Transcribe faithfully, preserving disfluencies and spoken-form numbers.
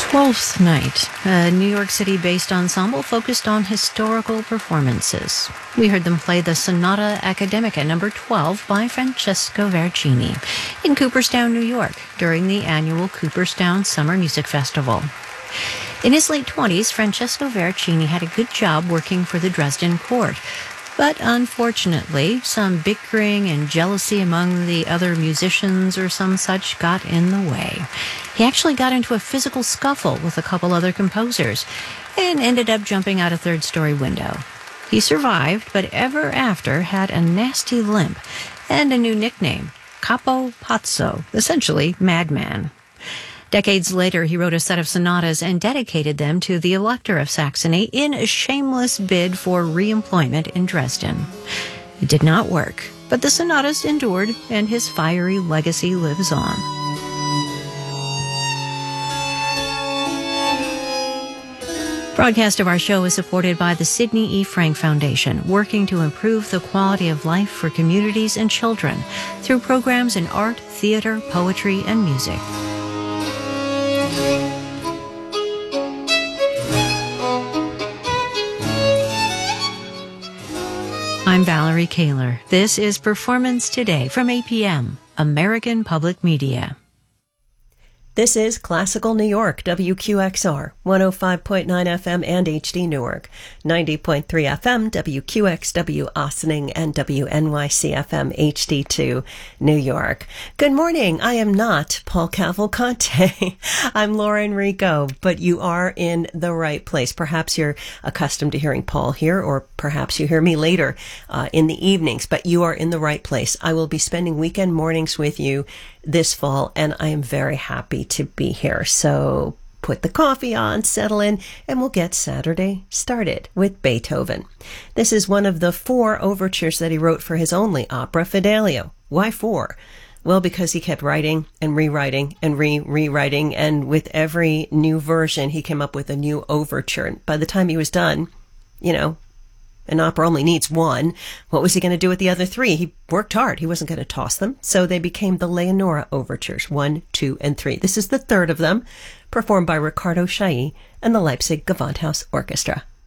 Twelfth Night, a New York City-based ensemble focused on historical performances. We heard them play the Sonata Academica number twelve by Francesco Vercini in Cooperstown, New York, during the annual Cooperstown Summer Music Festival. In his late twenties, Francesco Vercini had a good job working for the Dresden court, but unfortunately, some bickering and jealousy among the other musicians or some such got in the way. He actually got into a physical scuffle with a couple other composers and ended up jumping out a third-story window. He survived, but ever after had a nasty limp and a new nickname, Capo Pazzo, essentially Madman. Decades later, he wrote a set of sonatas and dedicated them to the Elector of Saxony in a shameless bid for re-employment in Dresden. It did not work, but the sonatas endured, and his fiery legacy lives on. Broadcast of our show is supported by the Sidney E. Frank Foundation, working to improve the quality of life for communities and children through programs in art, theater, poetry, and music. I'm Valerie Kaler. This is Performance Today from A P M, American Public Media. This is Classical New York, W Q X R, one oh five point nine F M and H D Newark, ninety point three F M, W Q X W Ossining, and W N Y C F M H D two, New York. Good morning. I am not Paul Cavalcante. I'm Laura Enrico, but you are in the right place. Perhaps you're accustomed to hearing Paul here, or perhaps you hear me later uh, in the evenings, but you are in the right place. I will be spending weekend mornings with you this fall, and I am very happy to be here. So put the coffee on, settle in, and we'll get Saturday started with Beethoven. This is one of the four overtures that he wrote for his only opera, Fidelio. Why four? Well, because he kept writing and rewriting and re-rewriting, and with every new version, he came up with a new overture. And by the time he was done, you know, an opera only needs one. What was he going to do with the other three? He worked hard. He wasn't going to toss them. So they became the Leonora overtures, one, two, and three. This is the third of them, performed by Riccardo Chailly and the Leipzig Gewandhaus Orchestra.